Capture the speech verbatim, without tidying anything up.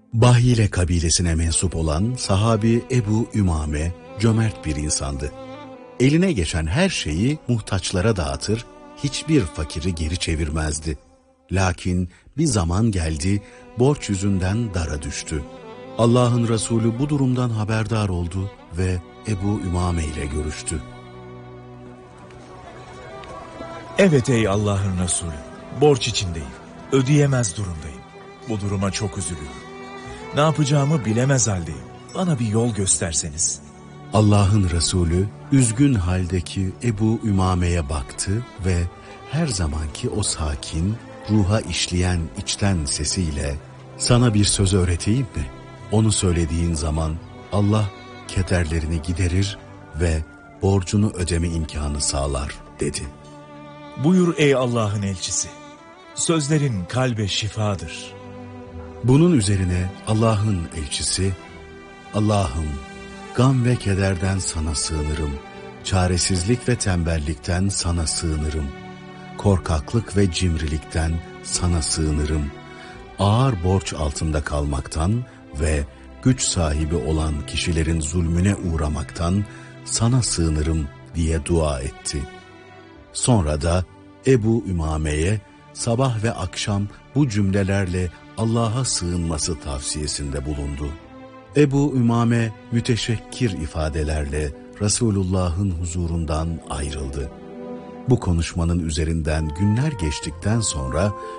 Bahile kabilesine mensup olan sahabi Ebu Ümame cömert bir insandı. Eline geçen her şeyi muhtaçlara dağıtır, hiçbir fakiri geri çevirmezdi. Lakin bir zaman geldi, borç yüzünden dara düştü. Allah'ın Resulü bu durumdan haberdar oldu ve Ebu Ümame ile görüştü. Evet ey Allah'ın Resulü, borç içindeyim, ödeyemez durumdayım. Bu duruma çok üzülüyorum. Ne yapacağımı bilemez haldeyim. Bana bir yol gösterseniz. Allah'ın Resulü üzgün haldeki Ebu Ümame'ye baktı ve her zamanki o sakin, ruha işleyen içten sesiyle "Sana bir söz öğreteyim mi? Onu söylediğin zaman Allah kederlerini giderir ve borcunu ödeme imkanı sağlar" dedi. Buyur ey Allah'ın elçisi. Sözlerin kalbe şifadır. Bunun üzerine Allah'ın elçisi, "Allah'ım, gam ve kederden sana sığınırım, çaresizlik ve tembellikten sana sığınırım, korkaklık ve cimrilikten sana sığınırım, ağır borç altında kalmaktan ve güç sahibi olan kişilerin zulmüne uğramaktan sana sığınırım" diye dua etti. Sonra da Ebu Ümame'ye sabah ve akşam bu cümlelerle Allah'a sığınması tavsiyesinde bulundu. Ebu Ümame müteşekkir ifadelerle Resulullah'ın huzurundan ayrıldı. Bu konuşmanın üzerinden günler geçtikten sonra